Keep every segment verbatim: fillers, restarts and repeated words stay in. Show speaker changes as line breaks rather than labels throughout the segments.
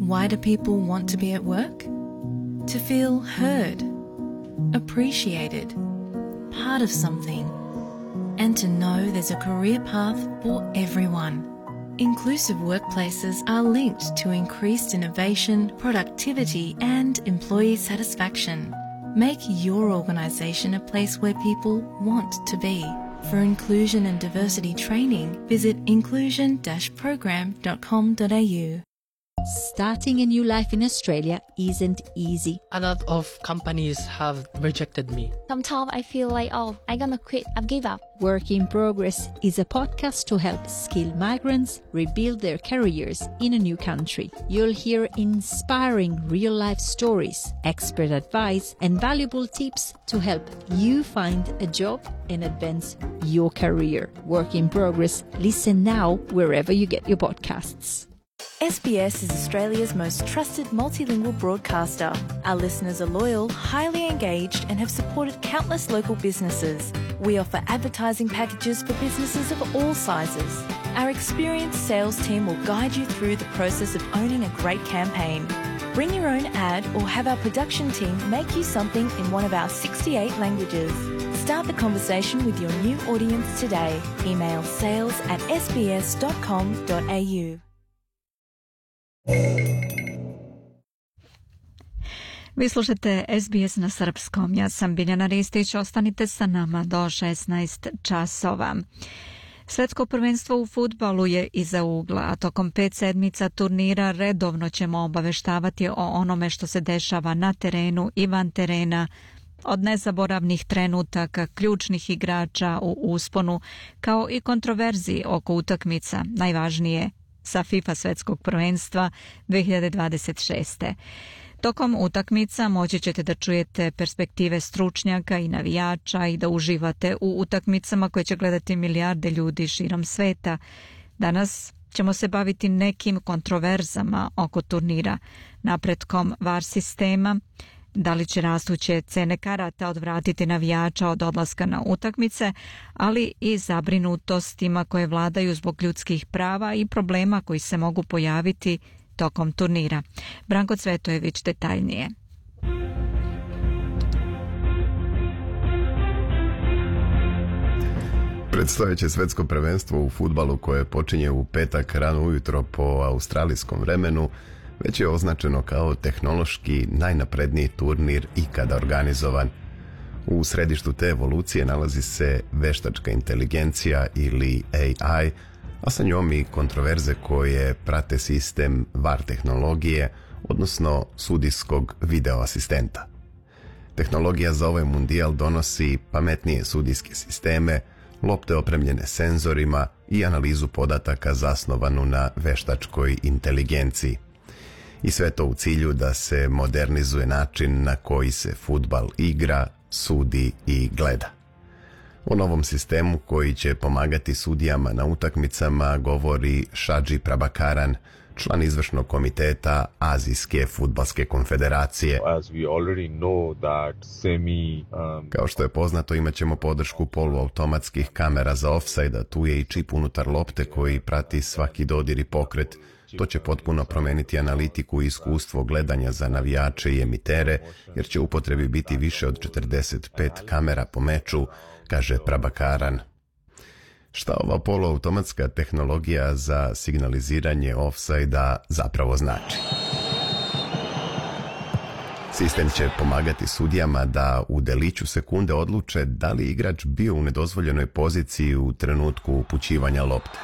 Why do people want to be at work? To feel heard, appreciated, part of something, and to know there's a career path for everyone. Inclusive workplaces are linked to increased innovation, productivity, and employee satisfaction. Make your organisation a place where people want to be. For inclusion and diversity training, visit inclusion dash program dot com dot a u.
Starting a new life in Australia isn't easy.
A lot of companies have rejected me.
Sometimes I feel like, oh, I'm gonna quit, I've give up.
Work in Progress is a podcast to help skilled migrants rebuild their careers in a new country. You'll hear inspiring real-life stories, expert advice, and valuable tips to help you find a job and advance your career. Work in Progress. Listen now wherever you get your podcasts.
S B S is Australia's most trusted multilingual broadcaster. Our listeners are loyal, highly engaged, and have supported countless local businesses. We offer advertising packages for businesses of all sizes. Our experienced sales team will guide you through the process of owning a great campaign. Bring your own ad or have our production team make you something in one of our sixty-eight languages. Start the conversation with your new audience today. Email sales at s b s dot com dot a u.
Vi slušate S B S na srpskom. Ja sam Biljana Ristić. Ostanite sa nama do šesnaest časova. Svetsko prvenstvo u fudbalu je iza ugla, a tokom pet sedmica turnira redovno ćemo obaveštavati o onome što se dešava na terenu i van terena, od nezaboravnih trenutaka, ključnih igrača u usponu, kao i kontroverziji oko utakmica, najvažnije sa FIFA svetskog prvenstva dve hiljade dvadeset šeste. Tokom utakmica moći ćete da čujete perspektive stručnjaka i navijača i da uživate u utakmicama koje će gledati milijarde ljudi širom sveta. Danas ćemo se baviti nekim kontroverzama oko turnira, napretkom V A R sistema, da li će rastuće cene karata odvratiti navijača od odlaska na utakmice, ali i zabrinutostima koje vladaju zbog ljudskih prava i problema koji se mogu pojaviti tokom turnira. Branko Cvetojević detaljnije.
Predstojeće svetsko prvenstvo u fudbalu koje počinje u petak rano ujutro po australijskom vremenu već je označeno kao tehnološki najnapredniji turnir ikada organizovan. U središtu te evolucije nalazi se veštačka inteligencija ili A I, a sa njom i kontroverze koje prate sistem V A R tehnologije, odnosno sudijskog video asistenta. Tehnologija za ovaj mundijal donosi pametnije sudijske sisteme, lopte opremljene senzorima i analizu podataka zasnovanu na veštačkoj inteligenciji. I sve to u cilju da se modernizuje način na koji se fudbal igra, sudi i gleda. O novom sistemu koji će pomagati sudijama na utakmicama govori Shaji Prabhakaran, član izvršnog komiteta Azijske fudbalske konfederacije. Kao što je poznato, imat ćemo podršku poluautomatskih kamera za ofsajd, a tu je i čip unutar lopte koji prati svaki dodir i pokret. To će potpuno promeniti analitiku i iskustvo gledanja za navijače i emitere, jer će u upotrebi biti više od četrdeset pet kamera po meču, kaže Prabhakaran. Šta ova poluautomatska tehnologija za signaliziranje ofsajda zapravo znači? Sistem će pomagati sudijama da u deliću sekunde odluče da li igrač bio u nedozvoljenoj poziciji u trenutku upućivanja lopte.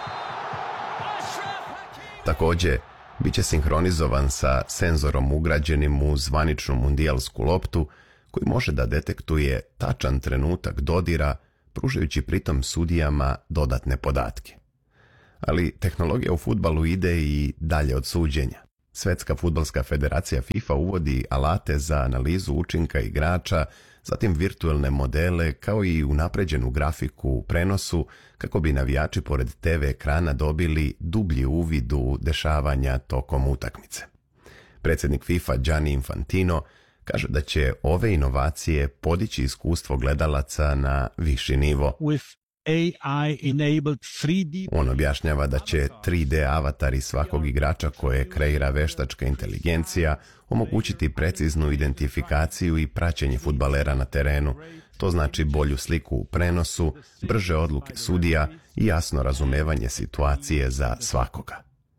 Također, bit će sinhronizovan sa senzorom ugrađenim u zvaničnu mundijalsku loptu, koji može da detektuje tačan trenutak dodira, pružajući pritom sudijama dodatne podatke. Ali tehnologija u fudbalu ide i dalje od suđenja. Svetska fudbalska federacija FIFA uvodi alate za analizu učinka igrača, zatim virtualne modele kao i unapređenu grafiku u prenosu kako bi navijači pored te ve ekrana dobili dublji uvid u dešavanja tokom utakmice. Predsjednik FIFA Gianni Infantino kaže da će ove inovacije podići iskustvo gledalaca na viši nivo.
With A I-enabled three D...
On objašnjava da će tri D avatari svakog igrača koje kreira veštačka inteligencija omogućiti preciznu identifikaciju i praćenje fudbalera na terenu. To znači bolju sliku u prenosu, brže odluke sudija i jasno razumevanje situacije za svakoga.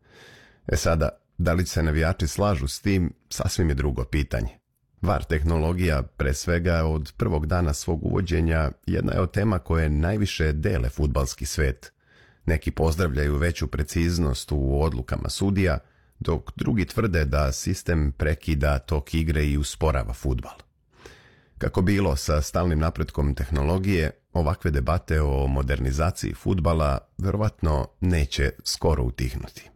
E sada, da li se navijači slažu s tim, sasvim je drugo pitanje. V A R tehnologija, pre svega od prvog dana svog uvođenja, jedna je od tema koje najviše dele fudbalski svet. Neki pozdravljaju veću preciznost u odlukama sudija, dok drugi tvrde da sistem prekida tok igre i usporava fudbal. Kako bilo sa stalnim napretkom tehnologije, ovakve debate o modernizaciji fudbala verovatno neće skoro utihnuti.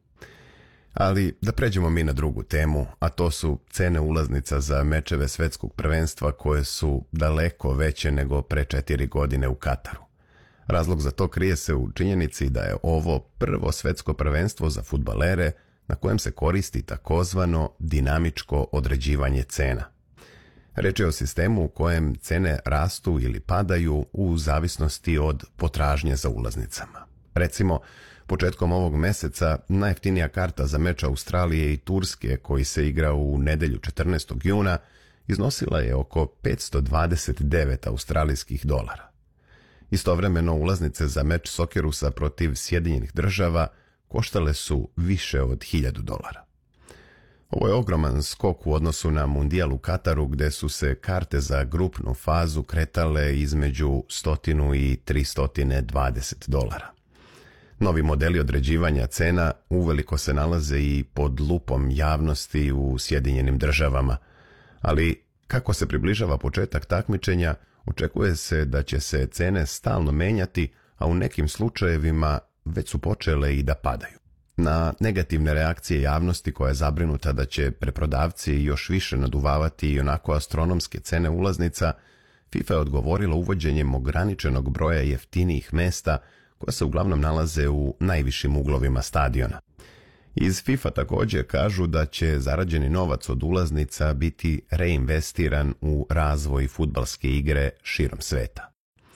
Ali da pređemo mi na drugu temu, a to su cene ulaznica za mečeve svetskog prvenstva koje su daleko veće nego pre četiri godine u Kataru. Razlog za to krije se u činjenici da je ovo prvo svetsko prvenstvo za fudbalere na kojem se koristi takozvano dinamičko određivanje cena. Reč je o sistemu u kojem cene rastu ili padaju u zavisnosti od potražnje za ulaznicama. Recimo, početkom ovog meseca najjeftinija karta za meč Australije i Turske koji se igra u nedelju četrnaestog juna iznosila je oko petsto dvadeset devet australijskih dolara. Istovremeno ulaznice za meč Sokerusa protiv Sjedinjenih Država koštale su više od hiljadu dolara. Ovo je ogroman skok u odnosu na Mundijal u Kataru gde su se karte za grupnu fazu kretale između sto i tristo dvadeset dolara. Novi modeli određivanja cena uveliko se nalaze i pod lupom javnosti u Sjedinjenim Državama, ali kako se približava početak takmičenja, očekuje se da će se cene stalno menjati, a u nekim slučajevima već su počele i da padaju. Na negativne reakcije javnosti koja je zabrinuta da će preprodavci još više naduvavati i onako astronomske cene ulaznica, FIFA je odgovorila uvođenjem ograničenog broja jeftinijih mesta koja se uglavnom nalaze u najvišim uglovima stadiona. Iz FIFA također kažu da će zarađeni novac od ulaznica biti reinvestiran u razvoj fudbalske igre širom sveta.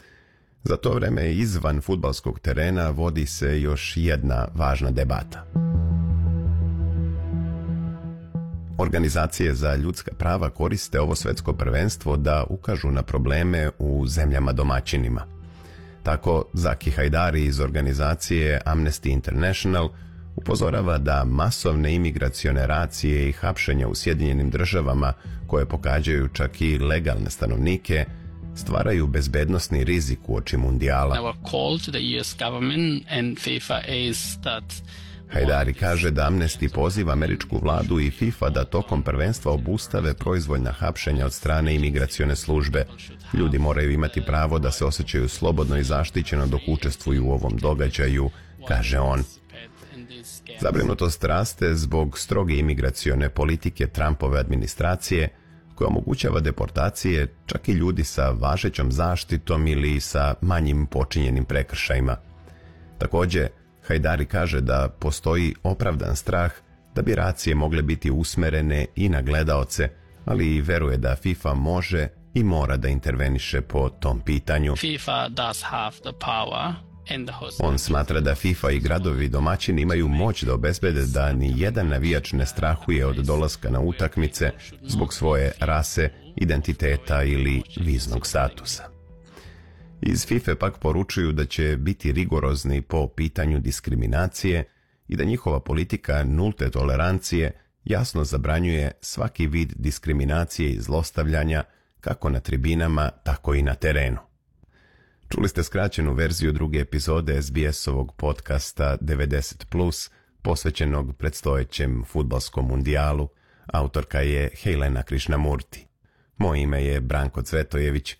Za to vreme izvan fudbalskog terena vodi se još jedna važna debata. Organizacije za ljudska prava koriste ovo svetsko prvenstvo da ukažu na probleme u zemljama domaćinima. Tako, Zaki Hajdari iz organizacije Amnesty International upozorava da masovne imigracione racije i hapšenja u Sjedinjenim Državama, koje pogađaju čak i legalne stanovnike, stvaraju bezbednosni rizik uoči Mundijala. Hajdari kaže da Amnesty poziva američku vladu i FIFA da tokom prvenstva obustave proizvoljna hapšenja od strane imigracione službe. Ljudi moraju imati pravo da se osjećaju slobodno i zaštićeno dok učestvuju u ovom događaju, kaže on. Zabrinutost raste zbog stroge imigracione politike Trumpove administracije, koja omogućava deportacije čak i ljudi sa važećom zaštitom ili sa manjim počinjenim prekršajima. Također, Hajdari kaže da postoji opravdan strah da bi racije mogle biti usmerene i na gledaoce, ali i veruje da FIFA može i mora da interveniše po tom pitanju.
FIFA does have the power.
On smatra da FIFA i gradovi domaćini imaju moć da obezbede da ni jedan navijač ne strahuje od dolaska na utakmice zbog svoje rase, identiteta ili viznog statusa. Iz FIFA pak poručuju da će biti rigorozni po pitanju diskriminacije i da njihova politika nulte tolerancije jasno zabranjuje svaki vid diskriminacije i zlostavljanja kako na tribinama, tako i na terenu. Čuli ste skraćenu verziju druge epizode S B S-ovog podcasta devedeset plus, posvećenog predstojećem fudbalskom mundijalu. Autorka je Helena Krishnamurti. Moje ime je Branko Cvetojević.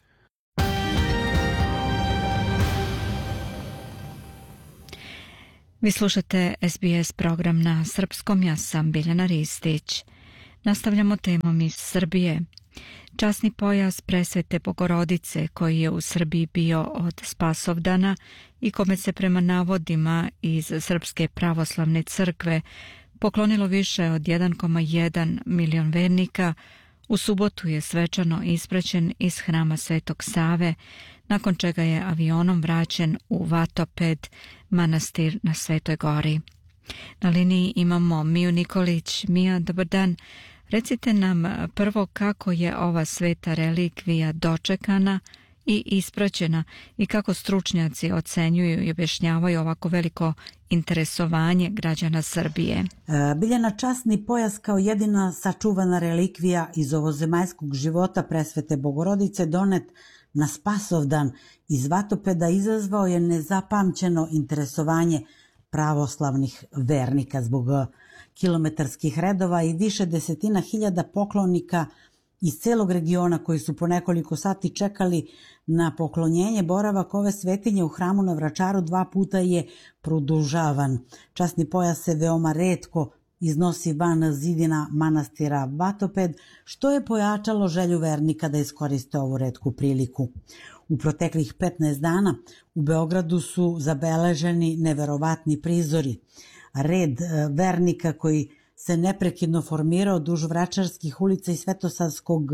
Vi slušate S B S program na srpskom, ja sam Biljana Ristić. Nastavljamo temom iz Srbije. Časni pojas Presvete Bogorodice koji je u Srbiji bio od Spasovdana i kome se prema navodima iz Srpske pravoslavne crkve poklonilo više od jedan zarez jedan milion vernika, u subotu je svečano ispraćen iz hrama Svetog Save nakon čega je avionom vraćen u Vatoped, manastir na Svetoj Gori. Na liniji imamo Miju Nikolić. Mija, dobar dan. Recite nam prvo kako je ova sveta relikvija dočekana i ispraćena i kako stručnjaci ocenjuju i objašnjavaju ovako veliko interesovanje građana Srbije.
Biljana, časni pojas kao jedina sačuvana relikvija iz ovozemaljskog života Presvete Bogorodice donet na Spasovdan iz Vatopeda izazvao je nezapamćeno interesovanje pravoslavnih vernika zbog kilometarskih redova i više desetina hiljada poklonika iz celog regiona koji su po nekoliko sati čekali na poklonjenje. Boravak ove svetinje u hramu na Vračaru dva puta je produžavan. Časni pojas se veoma retko iznosi van zidina manastira Vatoped, što je pojačalo želju vernika da iskoriste ovu retku priliku. U proteklih petnaest dana u Beogradu su zabeleženi neverovatni prizori. Red vernika koji se neprekidno formirao duž Vračarskih ulica i Svetosavskog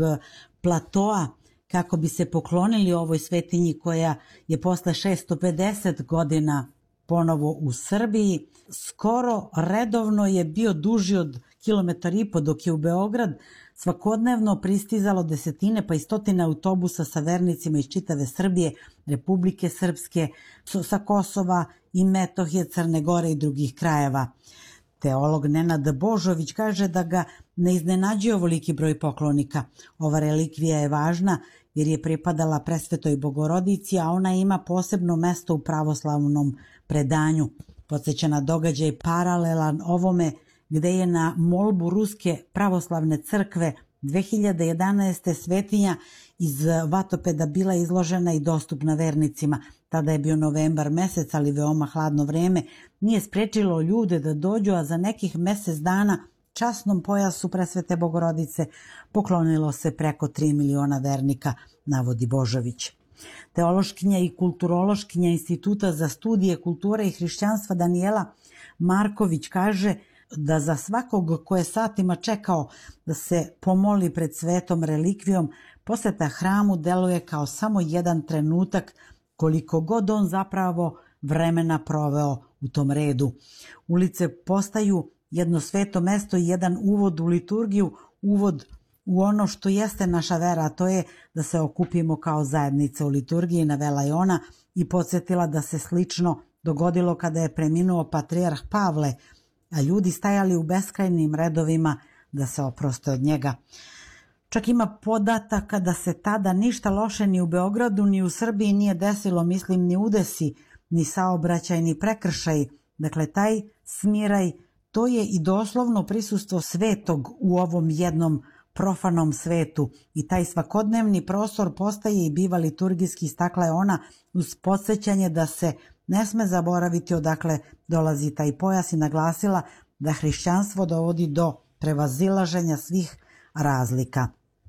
platoa kako bi se poklonili ovoj svetinji koja je posle šessto pedeset godina ponovo u Srbiji. Skoro redovno je bio duži od kilometar i po, dok je u Beograd svakodnevno pristizalo desetine pa i stotine autobusa sa vernicima iz čitave Srbije, Republike Srpske, sa Kosova i Metohije, Crne Gore i drugih krajeva. Teolog Nenad Božović kaže da ga ne iznenađuje ovoliki broj poklonika. Ova relikvija je važna jer je pripadala Presvetoj Bogorodici, a ona ima posebno mesto u pravoslavnom predanju. Podseća na događaj paralelan ovome gde je na molbu Ruske pravoslavne crkve dve hiljade jedanaeste svetinja iz Vatopeda bila izložena i dostupna vernicima. Tada je bio novembar mesec, ali veoma hladno vreme nije sprečilo ljude da dođu, a za nekih mesec dana časnom pojasu Presvete Bogorodice poklonilo se preko tri miliona vernika, navodi Božović. Teološkinja i kulturološkinja Instituta za studije kulture i hrišćanstva Danijela Marković kaže da za svakog ko je satima čekao da se pomoli pred svetom relikvijom, poseta hramu deluje kao samo jedan trenutak, koliko god on zapravo vremena proveo u tom redu. Ulice postaju jedno sveto mesto i jedan uvod u liturgiju, uvod u ono što jeste naša vera, a to je da se okupimo kao zajednica u liturgiji, navela je ona i podsjetila da se slično dogodilo kada je preminuo patrijarh Pavle, a ljudi stajali u beskrajnim redovima da se oproste od njega. Čak ima podataka da se tada ništa loše ni u Beogradu ni u Srbiji nije desilo, mislim ni udesi, ni saobraćaj, ni prekršaj. Dakle, taj smiraj, to je i doslovno prisustvo svetog u ovom jednom profanom svetu i taj svakodnevni prostor postaje i biva liturgijski, istakla je ona uz podsjećanje da se ne sme zaboraviti odakle dolazi taj pojas i naglasila da hrišćanstvo dovodi do prevazilaženja svih razlika.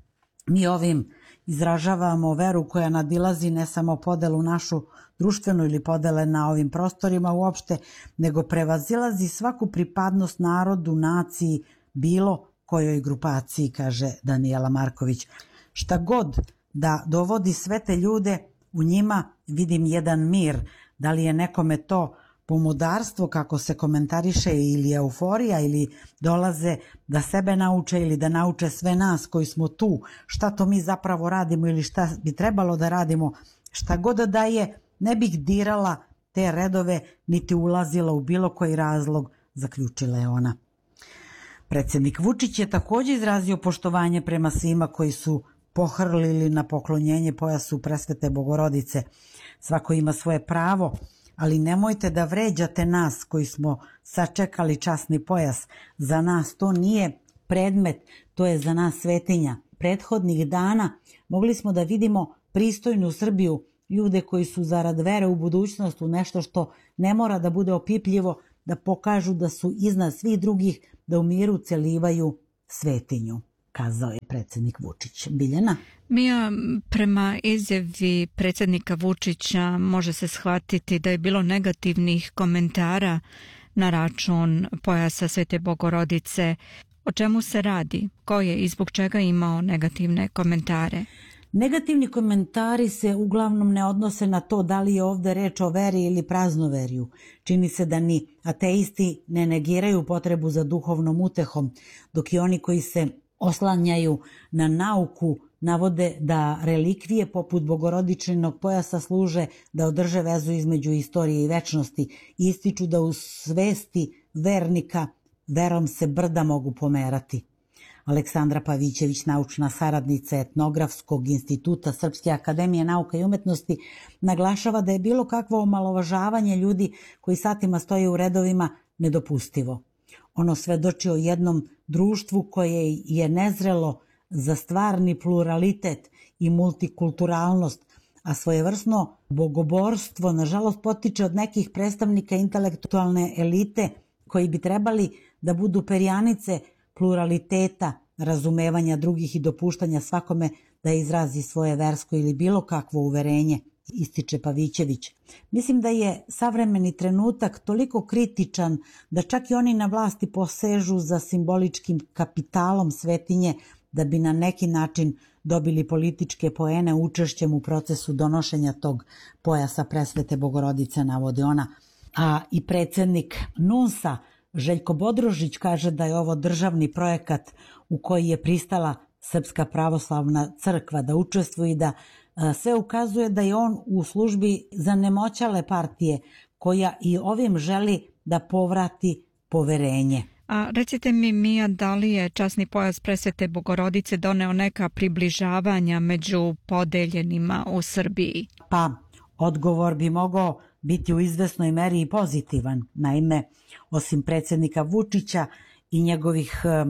Mi ovim izražavamo veru koja nadilazi ne samo podelu našu društvenu ili podele na ovim prostorima uopšte, nego prevazilazi svaku pripadnost narodu, naciji, bilo kojoj grupaciji, kaže Danijela Marković. Šta god da dovodi sve te ljude, u njima vidim jedan mir. Da li je nekome to pomodarstvo, kako se komentariše, ili euforija, ili dolaze da sebe nauče ili da nauče sve nas koji smo tu, šta to mi zapravo radimo ili šta bi trebalo da radimo, šta god da je, ne bih dirala te redove niti ulazila u bilo koji razlog, zaključila je ona. Predsjednik Vučić je također izrazio poštovanje prema svima koji su pohrlili na poklonjenje pojasu Presvete Bogorodice. Svako ima svoje pravo, ali nemojte da vređate nas koji smo sačekali časni pojas. Za nas to nije predmet, to je za nas svetinja. Prethodnih dana mogli smo da vidimo pristojnu Srbiju, ljude koji su zarad vere u budućnost, u nešto što ne mora da bude opipljivo, da pokažu da su iznad svih drugih, da u miru celivaju svetinju, kazao je predsjednik Vučić. Biljana?
Mija, prema izjavi predsjednika Vučića može se shvatiti da je bilo negativnih komentara na račun pojasa Svete Bogorodice. O čemu se radi? Ko je i zbog čega imao negativne komentare?
Negativni komentari se uglavnom ne odnose na to da li je ovde reč o veri ili praznoverju. Čini se da ni ateisti ne negiraju potrebu za duhovnom utehom, dok i oni koji se oslanjaju na nauku navode da relikvije poput bogorodičnog pojasa služe da održe vezu između istorije i večnosti i ističu da u svesti vernika verom se brda mogu pomerati. Aleksandra Pavićević, naučna saradnica Etnografskog instituta Srpske akademije nauka i umetnosti, naglašava da je bilo kakvo omalovažavanje ljudi koji satima stoje u redovima nedopustivo. Ono svedoči o jednom društvu koje je nezrelo za stvarni pluralitet i multikulturalnost, a svojevrsno bogoborstvo nažalost potiče od nekih predstavnika intelektualne elite koji bi trebali da budu perjanice pluraliteta, razumevanja drugih i dopuštanja svakome da izrazi svoje versko ili bilo kakvo uverenje, ističe Pavićević. Mislim da je savremeni trenutak toliko kritičan da čak i oni na vlasti posežu za simboličkim kapitalom svetinje da bi na neki način dobili političke poene učešćem u procesu donošenja tog pojasa presvete Bogorodice, navodi ona. A i predsjednik NUNS-a Željko Bodrožić kaže da je ovo državni projekat u koji je pristala Srpska pravoslavna crkva da učestvuje i da sve ukazuje da je on u službi zanemoćale partije koja i ovim želi da povrati poverenje.
A recite mi, Mija, da li je časni pojas presvete Bogorodice doneo neka približavanja među podeljenima u Srbiji?
Pa, odgovor bi mogao biti u izvesnoj meri i pozitivan. Naime, osim predsjednika Vučića i njegovih e,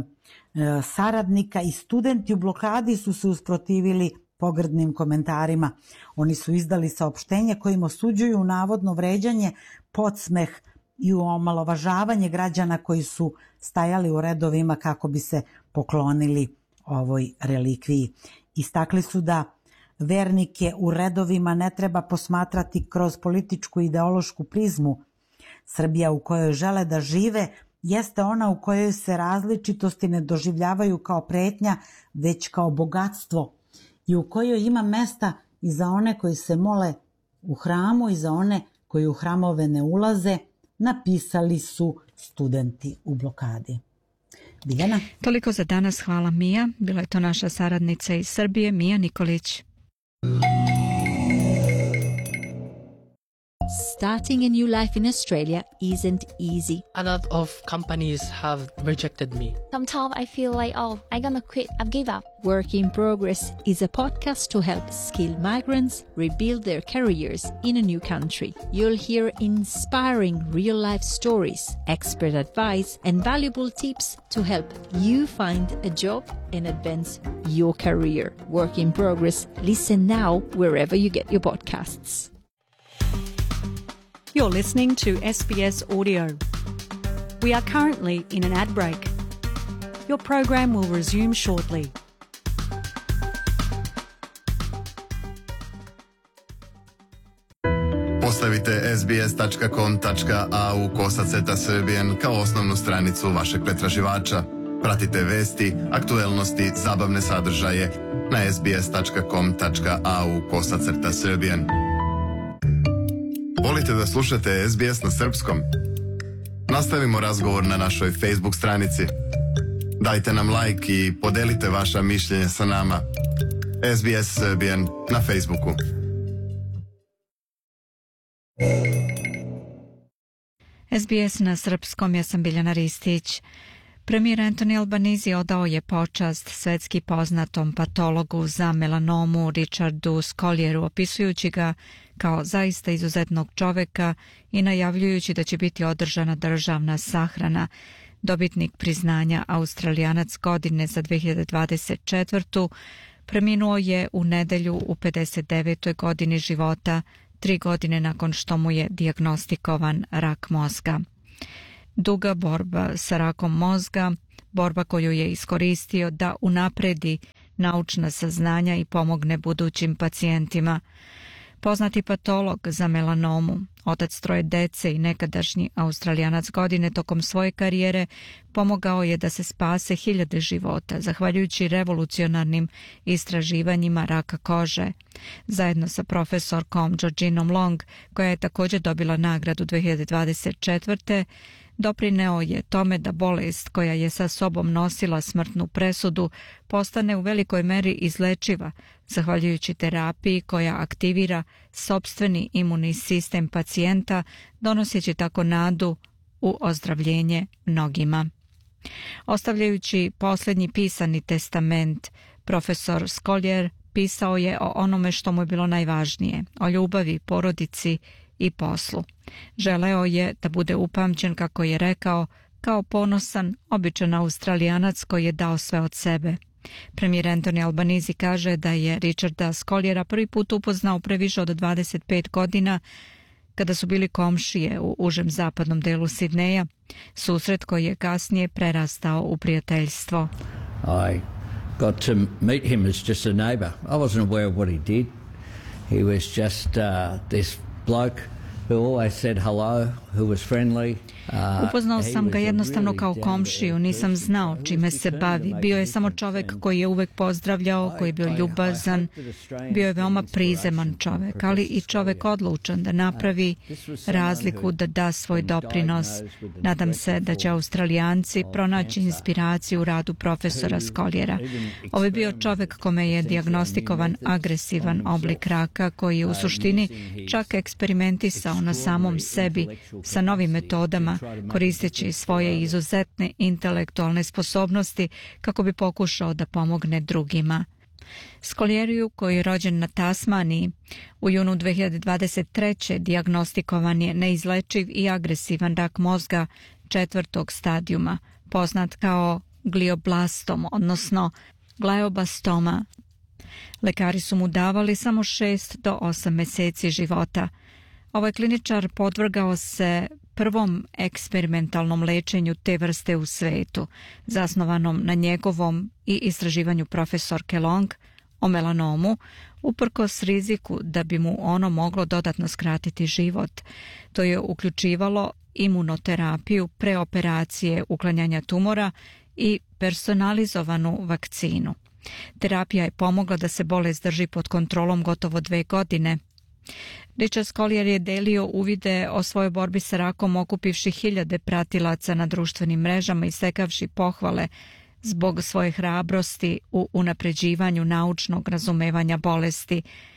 saradnika i studenti u blokadi su se usprotivili pogrdnim komentarima. Oni su izdali saopštenje kojim osuđuju navodno vređanje, podsmeh i omalovažavanje građana koji su stajali u redovima kako bi se poklonili ovoj relikviji. Istakli su da vernike u redovima ne treba posmatrati kroz političku i ideološku prizmu. Srbija u kojoj žele da žive jeste ona u kojoj se različitosti ne doživljavaju kao pretnja, već kao bogatstvo i u kojoj ima mesta i za one koji se mole u hramu i za one koji u hramove ne ulaze, napisali su studenti u blokadi. Biljana?
Toliko za danas, hvala Mija. Bila je to naša saradnica iz Srbije, Mija Nikolić.
Starting a new life in Australia isn't easy.
A lot of companies have rejected me.
Sometimes I feel like, oh, I'm gonna quit, I've give up.
Work in Progress is a podcast to help skilled migrants rebuild their careers in a new country. You'll hear inspiring real-life stories, expert advice, and valuable tips to help you find a job and advance your career. Work in Progress. Listen now wherever you get your podcasts.
You're listening to S B S Audio. We are currently in an ad break. Your program will resume shortly.
Postavite sbs dot com dot a u kosaceta Serbian kao osnovnu stranicu vašeg pretraživača. Pratite vesti, aktuelnosti, zabavne sadržaje na sbs dot com dot a u kosaceta Serbian. Volite da slušate S B S na srpskom? Nastavimo razgovor na našoj Facebook stranici. Dajte nam like i podelite vaša mišljenja sa nama. S B S Serbian na Facebooku.
S B S na srpskom, ja sam Biljana Ristić. Premijer Anthony Albanese odao je počast svetski poznatom patologu za melanomu Richardu Scolieru, opisujući ga kao zaista izuzetnog čoveka i najavljujući da će biti održana državna sahrana. Dobitnik priznanja Australijanac godine za dve hiljade dvadeset četvrtu. preminuo je u nedelju u pedeset devetoj godini života, tri godine nakon što mu je dijagnostikovan rak mozga. Duga borba sa rakom mozga, borba koju je iskoristio da unapredi naučna saznanja i pomogne budućim pacijentima. Poznati patolog za melanomu, otac troje dece i nekadašnji Australijanac godine tokom svoje karijere pomogao je da se spase hiljade života zahvaljujući revolucionarnim istraživanjima raka kože. Zajedno sa profesorkom Georginom Long, koja je također dobila nagradu dve hiljade dvadeset četvrte doprineo je tome da bolest koja je sa sobom nosila smrtnu presudu postane u velikoj meri izlečiva, zahvaljujući terapiji koja aktivira sopstveni imunni sistem pacijenta, donoseći tako nadu u ozdravljenje mnogima. Ostavljajući posljednji pisani testament, profesor Scolyer pisao je o onome što mu je bilo najvažnije, o ljubavi, porodici i poslu. Želeo je da bude upamćen, kako je rekao, kao ponosan, običan Australijanac koji je dao sve od sebe. Premijer Anthony Albanese kaže da je Richarda Scollyera prvi put upoznao pre više od dvadeset pet godina kada su bili komšije u užem zapadnom delu Sidneja, susret koji je kasnije prerastao u prijateljstvo.
I got to meet him as just a neighbour. I wasn't aware of what he did. He was just uh, this bloke who always said hello, who was friendly. Uh,
Upoznao sam ga jednostavno kao komšiju, nisam znao čime se bavi. Bio je samo čovjek koji je uvek pozdravljao, koji je bio ljubazan, bio je veoma prizeman čovjek, ali i čovjek odlučan da napravi razliku, da da svoj doprinos. Nadam se da će Australijanci pronaći inspiraciju u radu profesora Scollyera. Ovo je bio čovjek kome je dijagnostikovan agresivan oblik raka, koji je u suštini čak eksperimentisao na samom sebi sa novim metodama, koristeći svoje izuzetne intelektualne sposobnosti kako bi pokušao da pomogne drugima. Scollieriju, koji je rođen na Tasmaniji, u junu dve hiljade dvadeset treće dijagnostikovan je neizlečiv i agresivan rak mozga četvrtog stadijuma, poznat kao glioblastom, odnosno glioblastoma. Lekari su mu davali samo šest do osam meseci života. Ovaj kliničar podvrgao se prvom eksperimentalnom lečenju te vrste u svetu, zasnovanom na njegovom i istraživanju profesorke Long o melanomu, uprkos riziku da bi mu ono moglo dodatno skratiti život. To je uključivalo imunoterapiju, preoperacije uklanjanja tumora i personalizovanu vakcinu. Terapija je pomogla da se bolest drži pod kontrolom gotovo dve godine. Richard Scolyer je delio uvide o svojoj borbi sa rakom, okupivši hiljade pratilaca na društvenim mrežama i stekavši pohvale zbog svoje hrabrosti u unapređivanju naučnog razumevanja bolesti.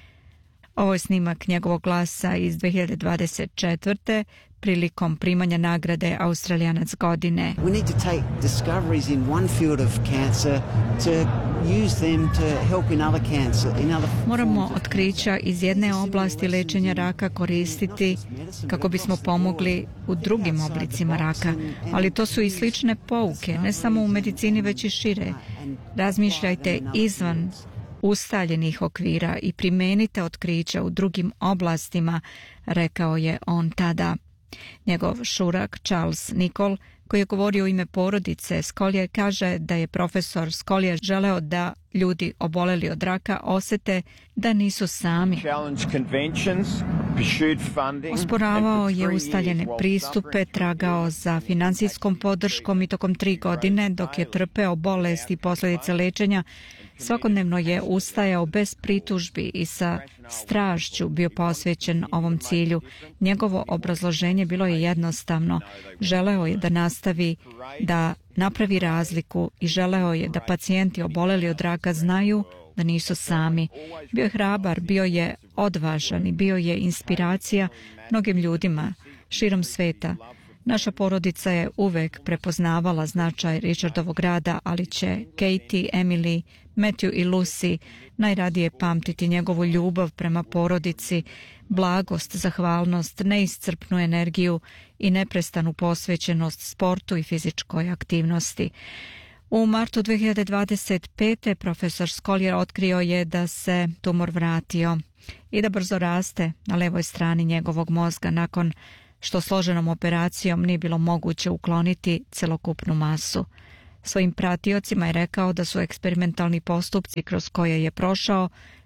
Ovo je snimak njegovog glasa iz dve hiljade dvadeset četvrte prilikom primanja nagrade Australijanac godine.
We need to take discoveries in one field of cancer to use them to help in other cancer, in other.
Moramo otkrića iz jedne oblasti lečenja raka koristiti kako bismo pomogli u drugim oblicima raka, ali to su i slične pouke, ne samo u medicini već i šire. Razmišljajte izvan ustaljenih okvira i primenite otkrića u drugim oblastima, rekao je on tada. Njegov šurak Charles Nicol, koji je govorio u ime porodice Scolyer, kaže da je profesor Scolyer želeo da ljudi oboleli od raka osete da nisu sami. Osporavao je ustaljene pristupe, tragao za finansijskom podrškom i tokom tri godine, dok je trpeo bolest i posljedice lečenja, svakodnevno je ustajao bez pritužbi i sa strašću bio posvećen ovom cilju. Njegovo obrazloženje bilo je jednostavno. Želeo je da nastavi da napravi razliku i želeo je da pacijenti oboleli od raka znaju da nisu sami. Bio je hrabar, bio je odvažan i bio je inspiracija mnogim ljudima širom sveta. Naša porodica je uvek prepoznavala značaj Richardovog rada, ali će Katie, Emily, Matthew i Lucy najradije pamtiti njegovu ljubav prema porodici, blagost, zahvalnost, neiscrpnu energiju i neprestanu posvećenost sportu i fizičkoj aktivnosti. U martu dve hiljade dvadeset pete profesor Scolyer otkrio je da se tumor vratio i da brzo raste na levoj strani njegovog mozga nakon što složenom operacijom nije bilo moguće ukloniti celokupnu masu. Svojim pratiocima je rekao da su eksperimentalni postupci kroz koje je prošao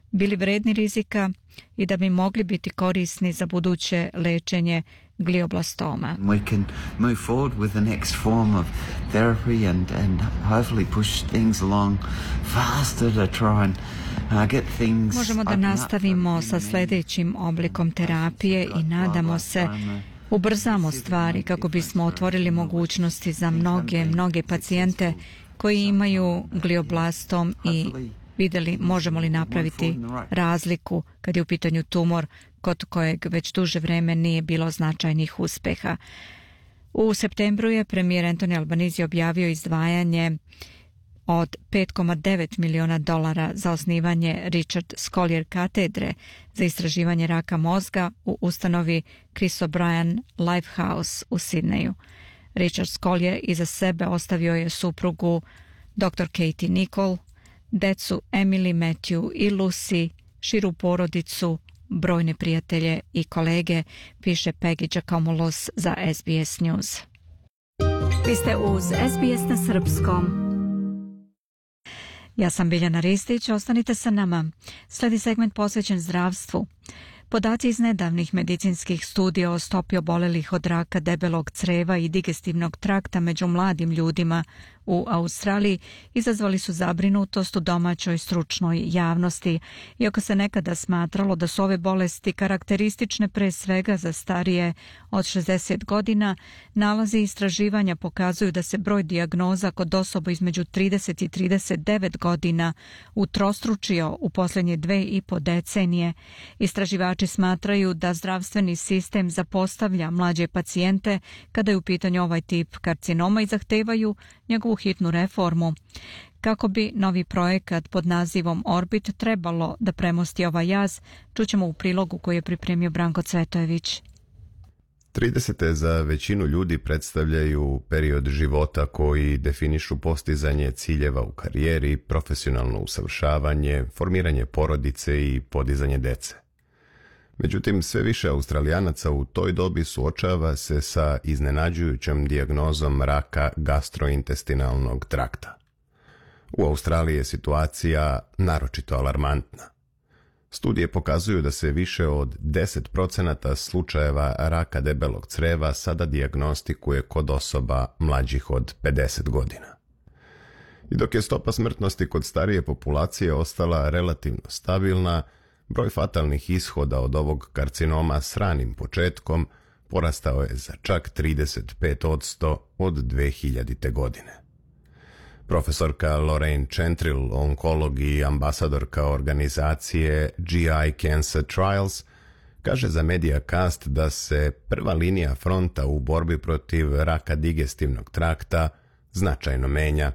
bili vredni rizika i da bi mogli biti korisni za buduće lečenje glioblastoma.
We can move forward with the next form of therapy and, and hopefully push things along faster to try and uh, get things.
Možemo da nastavimo sa sljedećim oblikom terapije i nadamo se ubrzamo stvari kako bismo otvorili mogućnosti za mnoge, mnoge pacijente koji imaju glioblastom i vidjeli možemo li napraviti razliku kad je u pitanju tumor kod kojeg već duže vreme nije bilo značajnih uspeha. U septembru je premijer Anthony Albanese objavio izdvajanje od pet zarez devet miliona dolara za osnivanje Richard Scolyer katedre za istraživanje raka mozga u ustanovi Chris O'Brien Lifehouse u Sidneju. Richard Scolyer iza sebe ostavio je suprugu doktor Katie Nicole, decu Emily, Matthew i Lucy, širu porodicu, brojne prijatelje i kolege, piše Peggy Giacomolos za S B S News.
Vi ste uz S B S na srpskom.
Ja sam Biljana Ristić, ostanite sa nama. Sledi segment posvećen zdravstvu. Podaci iz nedavnih medicinskih studija o stopi obolelih od raka debelog creva i digestivnog trakta među mladim ljudima u Australiji izazvali su zabrinutost u domaćoj stručnoj javnosti. Iako se nekada smatralo da su ove bolesti karakteristične pre svega za starije od šezdeset godina, nalazi istraživanja pokazuju da se broj dijagnoza kod osoba između trideset i trideset devet godina utrostručio u posljednje dve i po decenije. Istraživači smatraju da zdravstveni sistem zapostavlja mlađe pacijente kada je u pitanju ovaj tip karcinoma i zahtevaju njegovu hitnu reformu. Kako bi novi projekat pod nazivom Orbit trebalo da premosti ovaj jaz, čućemo u prilogu koji je pripremio Branko Cvetojević.
tridesete za većinu ljudi predstavljaju period života koji definišu postizanje ciljeva u karijeri, profesionalno usavršavanje, formiranje porodice i podizanje dece. Međutim, sve više Australijanaca u toj dobi suočava se sa iznenađujućom dijagnozom raka gastrointestinalnog trakta. U Australiji je situacija naročito alarmantna. Studije pokazuju da se više od deset procenata slučajeva raka debelog creva sada dijagnostikuje kod osoba mlađih od pedeset godina. I dok je stopa smrtnosti kod starije populacije ostala relativno stabilna, broj fatalnih ishoda od ovog karcinoma s ranim početkom porastao je za čak trideset pet posto od dve hiljadite. godine. Profesorka Lorraine Chantrill, onkolog i ambasadorka organizacije G I Cancer Trials, kaže za Mediacast da se prva linija fronta u borbi protiv raka digestivnog trakta značajno menja.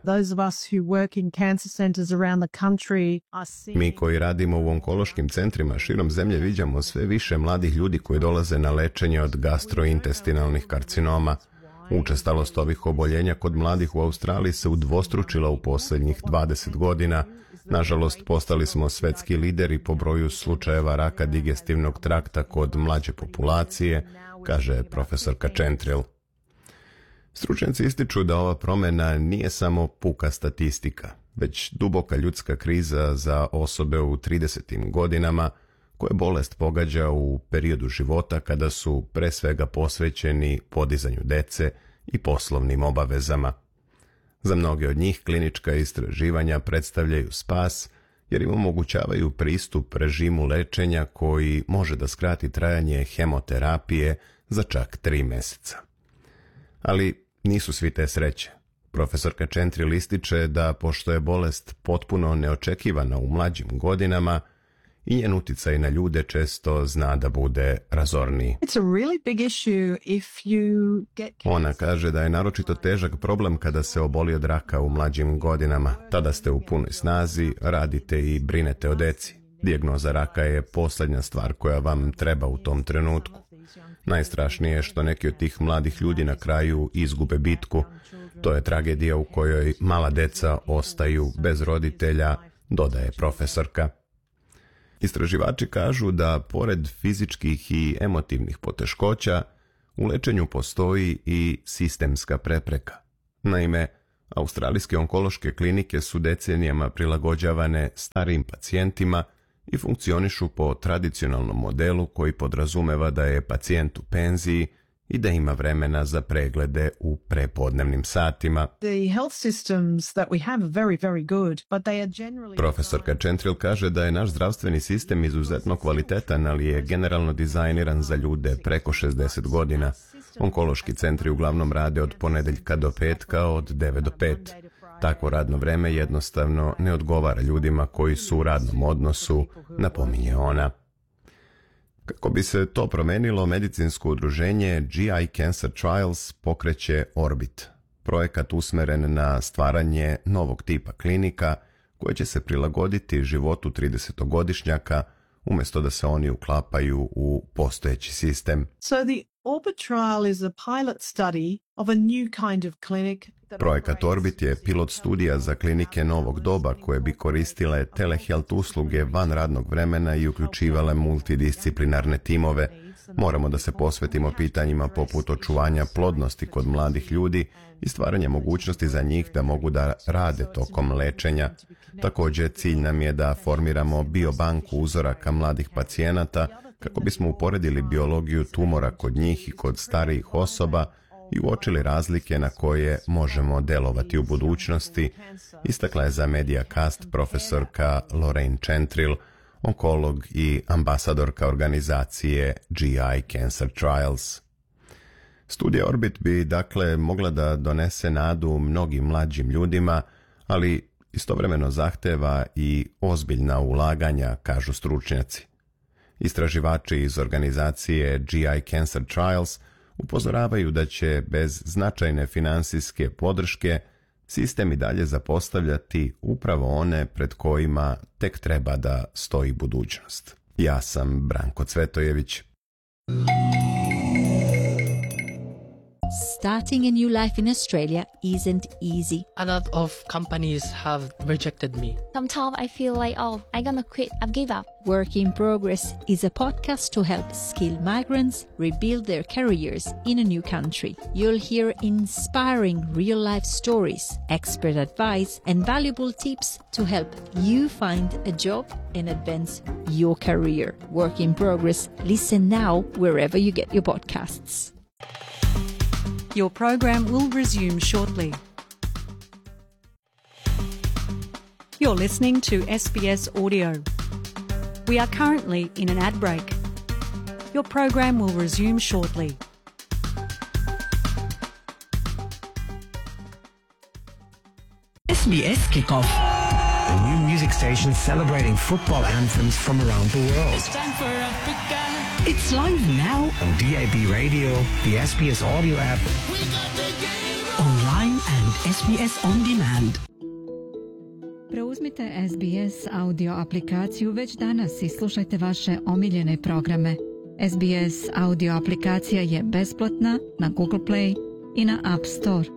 Mi koji radimo u onkološkim centrima širom zemlje viđamo sve više mladih ljudi koji dolaze na lečenje od gastrointestinalnih karcinoma. Učestalost ovih oboljenja kod mladih u Australiji se udvostručila u posljednjih dvadeset godina. Nažalost, postali smo svetski lideri po broju slučajeva raka digestivnog trakta kod mlađe populacije, kaže profesorka Chantrill. Stručnjaci ističu da ova promjena nije samo puka statistika, već duboka ljudska kriza za osobe u tridesetim godinama koje bolest pogađa u periodu života kada su pre svega posvećeni podizanju dece i poslovnim obavezama. Za mnoge od njih klinička istraživanja predstavljaju spas jer im omogućavaju pristup režimu lečenja koji može da skrati trajanje hemoterapije za čak tri mjeseca. Ali nisu svi te sreće. Profesorka Chantrill ističe da pošto je bolest potpuno neočekivana u mlađim godinama, i njen uticaj na ljude često zna da bude razorniji. Ona kaže da je naročito težak problem kada se oboli od raka u mlađim godinama. Tada ste u punoj snazi, radite i brinete o deci. Dijagnoza raka je posljednja stvar koja vam treba u tom trenutku. Najstrašnije je što neki od tih mladih ljudi na kraju izgube bitku. To je tragedija u kojoj mala deca ostaju bez roditelja, dodaje profesorka. Istraživači kažu da pored fizičkih i emotivnih poteškoća, u lečenju postoji i sistemska prepreka. Naime, australijske onkološke klinike su decenijama prilagođavane starijim pacijentima i funkcionišu po tradicionalnom modelu koji podrazumeva da je pacijent u penziji i da ima vremena za preglede u prepodnevnim satima. Profesorka Chantrill kaže da je naš zdravstveni sistem izuzetno kvalitetan, ali je generalno dizajniran za ljude preko šezdeset godina. Onkološki centri uglavnom rade od ponedeljka do petka od devet do pet. Takvo radno vreme jednostavno ne odgovara ljudima koji su u radnom odnosu, napominje ona. Kako bi se to promenilo, medicinsko udruženje G I Cancer Trials pokreće Orbit, projekat usmeren na stvaranje novog tipa klinika koje će se prilagoditi životu tridesetogodišnjaka umjesto da se oni uklapaju u postojeći sistem.
So the Orbit trial is a pilot study of a new kind of clinic.
Projekat Orbit je pilot studija za klinike novog doba koje bi koristile telehealth usluge van radnog vremena i uključivale multidisciplinarne timove. Moramo da se posvetimo pitanjima poput očuvanja plodnosti kod mladih ljudi i stvaranja mogućnosti za njih da mogu da rade tokom lečenja. Također, cilj nam je da formiramo biobanku uzoraka mladih pacijenata kako bismo uporedili biologiju tumora kod njih i kod starijih osoba i uočili razlike na koje možemo delovati u budućnosti, istakla je za Mediacast profesorka Lorraine Chantrill, onkolog i ambasadorka organizacije G I Cancer Trials. Studija Orbit bi dakle mogla da donese nadu mnogim mlađim ljudima, ali istovremeno zahteva i ozbiljna ulaganja, kažu stručnjaci. Istraživači iz organizacije G I Cancer Trials upozoravaju da će bez značajne finansijske podrške sistem i dalje zapostavljati upravo one pred kojima tek treba da stoji budućnost. Ja sam Branko Cvetojević.
Starting a new life in Australia isn't easy.
A lot of companies have rejected me.
Sometimes I feel like, oh, I'm gonna quit, I've give up.
Work in Progress is a podcast to help skilled migrants rebuild their careers in a new country. You'll hear inspiring real-life stories, expert advice, and valuable tips to help you find a job and advance your career. Work in Progress. Listen now wherever you get your podcasts.
Your program will resume shortly. You're listening to S B S Audio. We are currently in an ad break. Your program will resume shortly.
S B S Kickoff, a new music station celebrating football anthems from around the world.
It's time for Africa.
It's live now on D A B Radio, the S B S Audio app, online and S B S On Demand.
Preuzmite S B S audio aplikaciju već danas i slušajte vaše omiljene programe. S B S audio aplikacija je besplatna na Google Play i na App Store.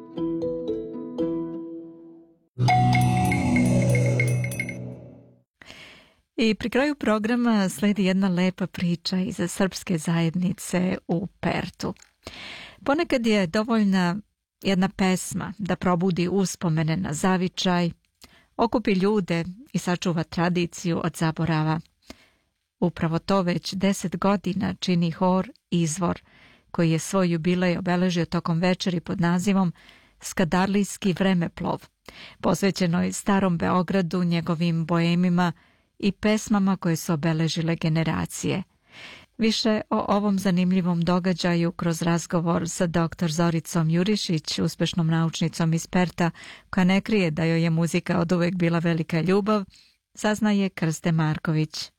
I pri kraju programa sledi jedna lepa priča iz srpske zajednice u Pertu. Ponekad je dovoljna jedna pesma da probudi uspomene na zavičaj, okupi ljude i sačuva tradiciju od zaborava. Upravo to već deset godina čini hor Izvor, koji je svoj jubilej obeležio tokom večeri pod nazivom Skadarlijski vremeplov, posvećenoj starom Beogradu, njegovim boemima i pesmama koje su obeležile generacije. Više o ovom zanimljivom događaju kroz razgovor sa doktor Zoricom Jurišić, uspešnom naučnicom iz Perta, koja ne krije da joj je muzika oduvek bila velika ljubav, saznaje Krste Marković.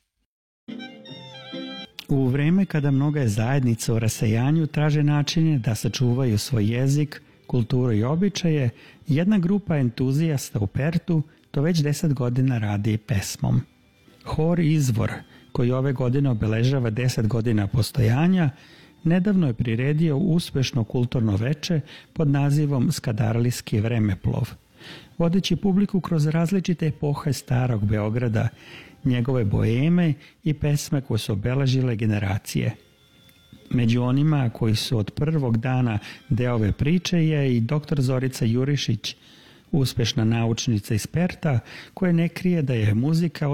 U vreme kada mnoge zajednice u rasejanju traže načine da sačuvaju svoj jezik, kulturu i običaje, jedna grupa entuzijasta u Pertu to već deset godina radi pesmom. Hor Izvor, koji ove godine obeležava deset godina postojanja, nedavno je priredio uspešno kulturno veče pod nazivom Skadarlijski vremeplov, vodeći publiku kroz različite epohe starog Beograda, njegove boeme i pesme koje su obeležile generacije. Među onima koji su od prvog dana deo ove priče je i doktor Zorica Jurišić, uspešna naučnica iz Perta, koja ne krije da je muzika